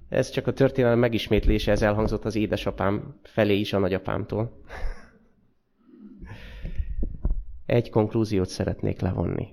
Ez csak a történelem megismétlése, ez elhangzott az édesapám felé is a nagyapámtól. Egy konklúziót szeretnék levonni.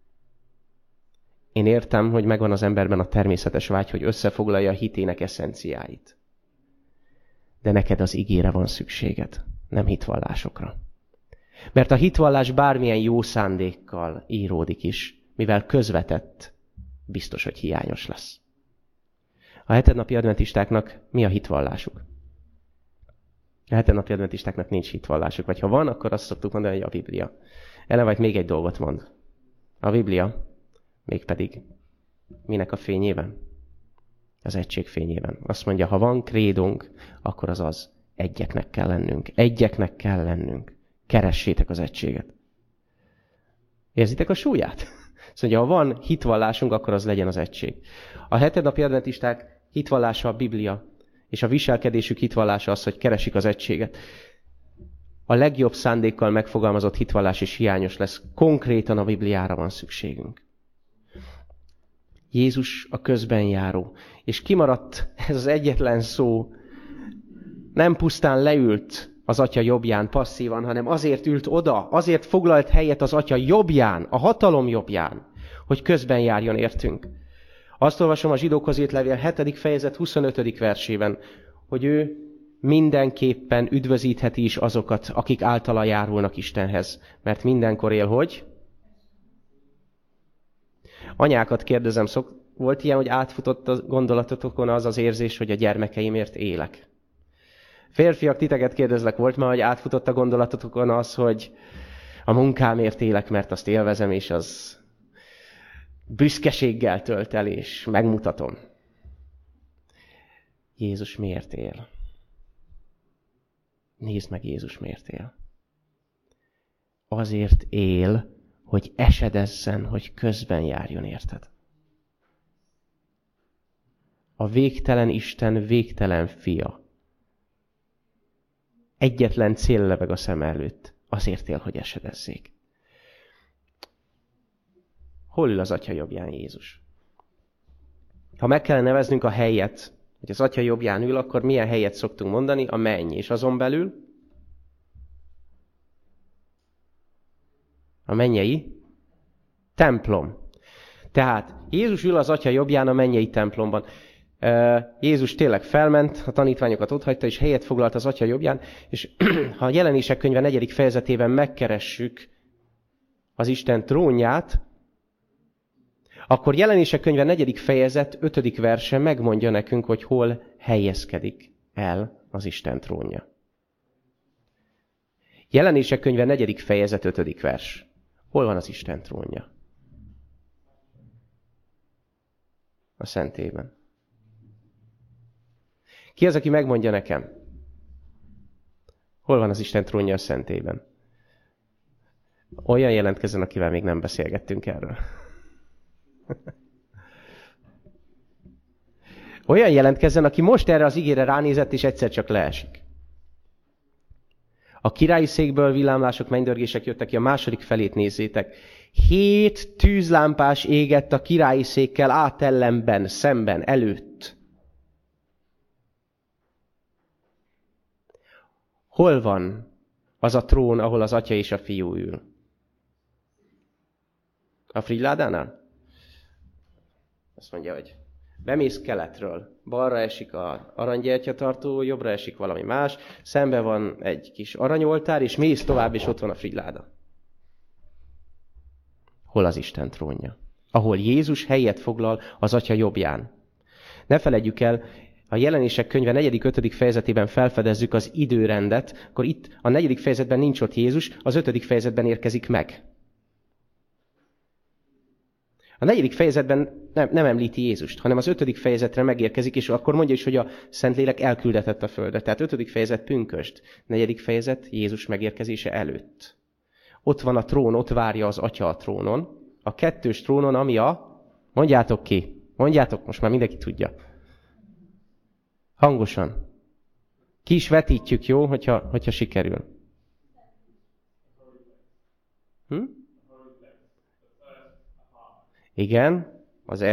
Én értem, hogy megvan az emberben a természetes vágy, hogy összefoglalja a hitének eszenciáit. De neked az igére van szükséged, nem hitvallásokra. Mert a hitvallás bármilyen jó szándékkal íródik is, mivel közvetett, biztos, hogy hiányos lesz. A hetednapi adventistáknak mi a hitvallásuk? A hetednapi adventistáknak nincs hitvallásuk, vagy ha van, akkor azt szoktuk mondani, hogy a Biblia. Ellen White még egy dolgot mond. A Biblia, mégpedig minek a fényében? Az egység fényében. Azt mondja, ha van krédónk, akkor az egyeknek kell lennünk. Egyeknek kell lennünk. Keressétek az egységet. Érzitek a súlyát? Azt mondja, ha van hitvallásunk, akkor az legyen az egység. A hetednapi adventisták hitvallása a Biblia, és a viselkedésük hitvallása az, hogy keresik az egységet. A legjobb szándékkal megfogalmazott hitvallás is hiányos lesz. Konkrétan a Bibliára van szükségünk. Jézus a közben járó. És kimaradt ez az egyetlen szó. Nem pusztán leült az Atya jobbján passzívan, hanem azért ült oda, azért foglalt helyet az Atya jobbján, a hatalom jobbján, hogy közben járjon értünk. Azt olvasom a Zsidókhoz írt levél 7. fejezet 25. versében, hogy ő mindenképpen üdvözítheti is azokat, akik általa járulnak Istenhez. Mert mindenkor él, hogy? Anyákat kérdezem, volt ilyen, hogy átfutott a gondolatotokon az az érzés, hogy a gyermekeimért élek? Férfiak, titeket kérdezlek, volt már, hogy átfutott a gondolatotokon az, hogy a munkámért élek, mert azt élvezem, és az büszkeséggel tölt el, és megmutatom. Jézus miért él? Nézd meg, Jézus miért él. Azért él, hogy esedezzen, hogy közben járjon, érted? A végtelen Isten végtelen fia. Egyetlen cél lebeg a szem előtt. Azért él, hogy esedezzék. Hol ül az Atya jobbján Jézus? Ha meg kell neveznünk a helyet, hogy az Atya jobbján ül, akkor milyen helyet szoktunk mondani? A menny. És azon belül? A mennyei templom. Tehát Jézus ül az Atya jobbján a mennyei templomban. Jézus tényleg felment, a tanítványokat otthagyta, és helyet foglalt az Atya jobbján, és ha a Jelenések könyve 4. fejezetében megkeressük az Isten trónját, akkor Jelenések könyve 4. fejezet 5. verse megmondja nekünk, hogy hol helyezkedik el az Isten trónja. Jelenések könyve 4. fejezet 5. vers. Hol van az Isten trónja? A szentélyben. Ki az, aki megmondja nekem? Hol van az Isten trónja a szentélyben? Olyan jelentkezzen, akivel még nem beszélgettünk erről. Olyan jelentkezzen, aki most erre az igére ránézett, és egyszer csak leesik. A királyi székből villámlások, mennydörgések jöttek ki, a második felét nézzétek. 7 tűzlámpás égett a királyi székkel átellenben, szemben, előtt. Hol van az a trón, ahol az Atya és a Fiú ül? A frigyládánál? Azt mondja, hogy bemész keletről, balra esik az aranygyertyatartó, jobbra esik valami más, szembe van egy kis aranyoltár, és mész tovább, és ott van a frigyláda. Hol az Isten trónja? Ahol Jézus helyet foglal az Atya jobbján. Ne feledjük el, a Jelenések könyve 4.-5. fejezetében felfedezzük az időrendet, akkor itt a 4. fejezetben nincs ott Jézus, az 5. fejezetben érkezik meg. A 4. fejezetben nem említi Jézust, hanem az 5. fejezetre megérkezik, és akkor mondja is, hogy a Szentlélek elküldetett a földre. Tehát 5. fejezet pünkösd, 4. fejezet Jézus megérkezése előtt. Ott van a trón, ott várja az Atya a trónon. A 2. trónon, ami a... Mondjátok ki. Mondjátok, most már mindenki tudja. Hangosan. Ki is vetítjük, jó, hogyha sikerül. Igen.